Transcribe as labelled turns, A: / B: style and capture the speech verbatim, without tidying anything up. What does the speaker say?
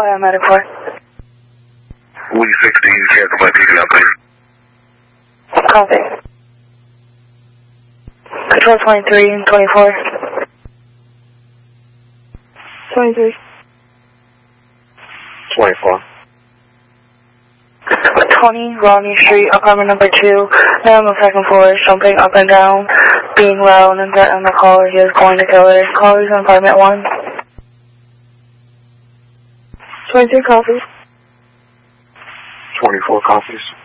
A: I'm at a four.
B: We sixteen, check my picking up, please.
A: Copy. Control twenty-three and twenty-four. twenty-three.
B: twenty-four.
A: twenty, Rodney Street, apartment number two. Now on the second floor, jumping up and down, being loud and threatening the caller he is going to kill her. Caller's in apartment one. twenty-three copies.
B: twenty-four copies.